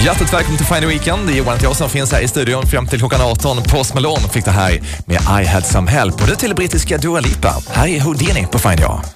Hjärtligt välkommen till Find Weekend. Det är Johan och jag som finns här i studion fram till klockan 18. Post Malone fick det här med I Had Some Help. Och det till brittiska Dua Lipa. Här är Houdini på Find Jag.